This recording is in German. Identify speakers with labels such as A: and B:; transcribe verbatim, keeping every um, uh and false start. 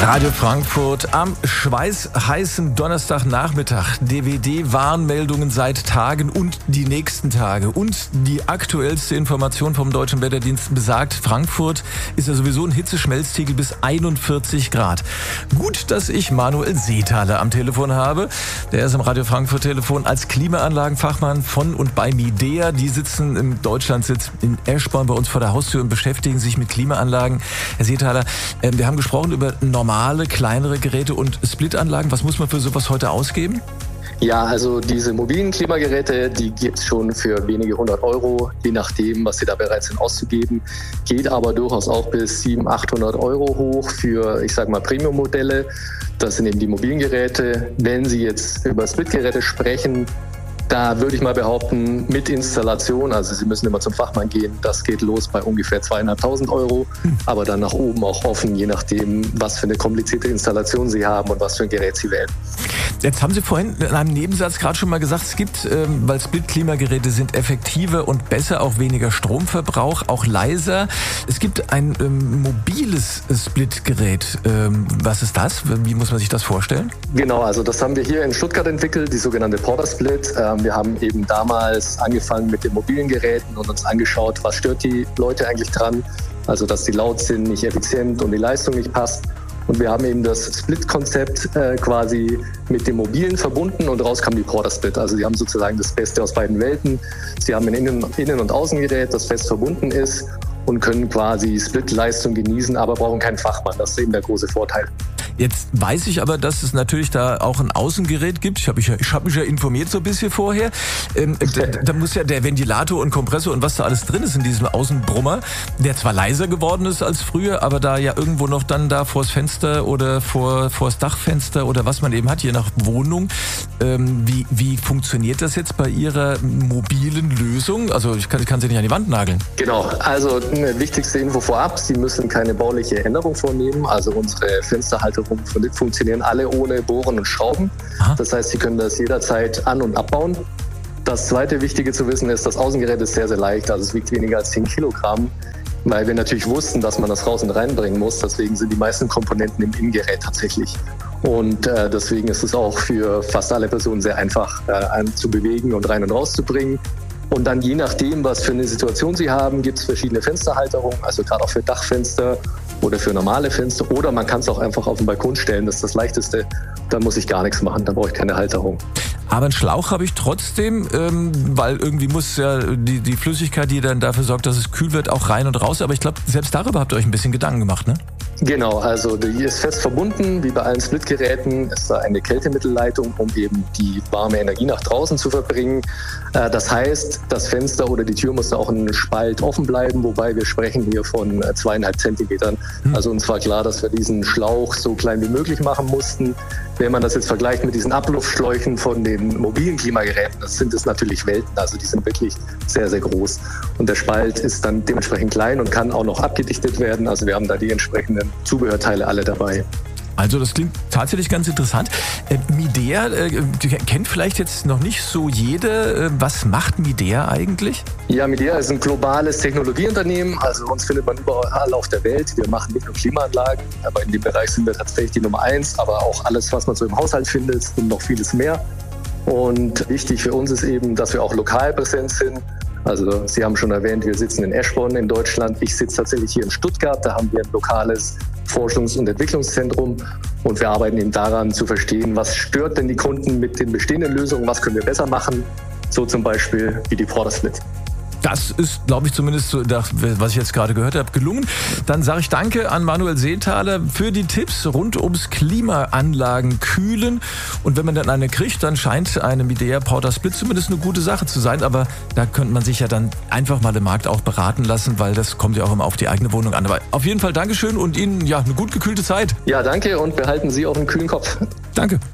A: Radio Frankfurt am schweißheißen Donnerstagnachmittag. D W D-Warnmeldungen seit Tagen und die nächsten Tage. Und die aktuellste Information vom Deutschen Wetterdienst besagt, Frankfurt ist ja sowieso ein Hitzeschmelztiegel bis einundvierzig Grad. Gut, dass ich Manuel Seethaler am Telefon habe. Der ist im Radio Frankfurt Telefon als Klimaanlagenfachmann von und bei Midea. Die sitzen im Deutschlandsitz in Eschborn bei uns vor der Haustür und beschäftigen sich mit Klimaanlagen. Herr Seethaler, wir haben gesprochen über normale, kleinere Geräte und Splitanlagen. Was muss man für sowas heute ausgeben?
B: Ja, also diese mobilen Klimageräte, die gibt es schon für wenige hundert Euro, je nachdem, was Sie da bereit sind auszugeben. Geht aber durchaus auch bis siebenhundert, achthundert Euro hoch für, ich sag mal, Premium-Modelle. Das sind eben die mobilen Geräte. Wenn Sie jetzt über Splitgeräte sprechen, da würde ich mal behaupten, mit Installation, also Sie müssen immer zum Fachmann gehen, das geht los bei ungefähr zweieinhalbtausend Euro, aber dann nach oben auch offen, je nachdem, was für eine komplizierte Installation Sie haben und was für ein Gerät Sie wählen.
A: Jetzt haben Sie vorhin in einem Nebensatz gerade schon mal gesagt, es gibt, ähm, weil Split-Klimageräte sind effektiver und besser, auch weniger Stromverbrauch, auch leiser. Es gibt ein ähm, mobiles Split-Gerät. Ähm, was ist das? Wie muss man sich das vorstellen?
B: Genau, also das haben wir hier in Stuttgart entwickelt, die sogenannte Porta Split. Ähm, wir haben eben damals angefangen mit den mobilen Geräten und uns angeschaut, was stört die Leute eigentlich dran. Also dass die laut sind, nicht effizient und die Leistung nicht passt. Und wir haben eben das Split-Konzept äh, quasi mit dem Mobilen verbunden und raus kam die Porta Split. Also sie haben sozusagen das Beste aus beiden Welten. Sie haben ein Innen-, Innen- und Außengerät, das fest verbunden ist und können quasi Split-Leistung genießen, aber brauchen keinen Fachmann. Das ist eben der große Vorteil.
A: Jetzt weiß ich aber, dass es natürlich da auch ein Außengerät gibt. Ich habe mich, ja, ich hab mich ja informiert so ein bisschen vorher. Ähm, da, da muss ja der Ventilator und Kompressor und was da alles drin ist in diesem Außenbrummer, der zwar leiser geworden ist als früher, aber da ja irgendwo noch dann da vors Fenster oder vor vors Dachfenster oder was man eben hat, je nach Wohnung. Ähm, wie, wie funktioniert das jetzt bei Ihrer mobilen Lösung? Also ich kann, ich kann sie nicht an die Wand nageln.
B: Genau, also eine wichtigste Info vorab, Sie müssen keine bauliche Änderung vornehmen. Also unsere Fensterhalterungen funktionieren alle ohne Bohren und Schrauben. Aha. Das heißt, Sie können das jederzeit an- und abbauen. Das zweite Wichtige zu wissen ist, das Außengerät ist sehr, sehr leicht. Also es wiegt weniger als zehn Kilogramm, weil wir natürlich wussten, dass man das raus und reinbringen muss. Deswegen sind die meisten Komponenten im Innengerät tatsächlich. Und äh, deswegen ist es auch für fast alle Personen sehr einfach äh, zu bewegen und rein und raus zu bringen. Und dann je nachdem, was für eine Situation Sie haben, gibt es verschiedene Fensterhalterungen, also gerade auch für Dachfenster oder für normale Fenster. Oder man kann es auch einfach auf den Balkon stellen, das ist das Leichteste. Da muss ich gar nichts machen, da brauche ich keine Halterung.
A: Aber einen Schlauch habe ich trotzdem, ähm, weil irgendwie muss ja die, die Flüssigkeit, die dann dafür sorgt, dass es kühl wird, auch rein und raus. Aber ich glaube, selbst darüber habt ihr euch ein bisschen Gedanken gemacht, ne?
B: Genau, also die ist fest verbunden, wie bei allen Splitgeräten ist da eine Kältemittelleitung, um eben die warme Energie nach draußen zu verbringen. Das heißt, das Fenster oder die Tür muss da auch einen Spalt offen bleiben, wobei wir sprechen hier von zweieinhalb Zentimetern. Also uns war klar, dass wir diesen Schlauch so klein wie möglich machen mussten. Wenn man das jetzt vergleicht mit diesen Abluftschläuchen von den mobilen Klimageräten, das sind es natürlich Welten, also die sind wirklich sehr, sehr groß. Und der Spalt ist dann dementsprechend klein und kann auch noch abgedichtet werden. Also wir haben da die entsprechenden Zubehörteile alle dabei.
A: Also das klingt tatsächlich ganz interessant. Äh, Midea äh, kennt vielleicht jetzt noch nicht so jeder. Äh, was macht Midea eigentlich?
B: Ja, Midea ist ein globales Technologieunternehmen. Also uns findet man überall auf der Welt. Wir machen nicht nur Klimaanlagen, aber in dem Bereich sind wir tatsächlich die Nummer eins. Aber auch alles, was man so im Haushalt findet und noch vieles mehr. Und wichtig für uns ist eben, dass wir auch lokal präsent sind. Also Sie haben schon erwähnt, wir sitzen in Eschborn in Deutschland. Ich sitze tatsächlich hier in Stuttgart. Da haben wir ein lokales Forschungs- und Entwicklungszentrum. Und wir arbeiten eben daran zu verstehen, was stört denn die Kunden mit den bestehenden Lösungen, was können wir besser machen. So zum Beispiel wie die Porta Split.
A: Das ist, glaube ich, zumindest so, das, was ich jetzt gerade gehört habe, gelungen. Dann sage ich danke an Manuel Seethaler für die Tipps rund ums Klimaanlagen kühlen. Und wenn man dann eine kriegt, dann scheint eine Midea Porta Split zumindest eine gute Sache zu sein. Aber da könnte man sich ja dann einfach mal im Markt auch beraten lassen, weil das kommt ja auch immer auf die eigene Wohnung an. Aber auf jeden Fall Dankeschön und Ihnen ja eine gut gekühlte Zeit.
B: Ja, danke und behalten Sie auch einen kühlen Kopf.
A: Danke.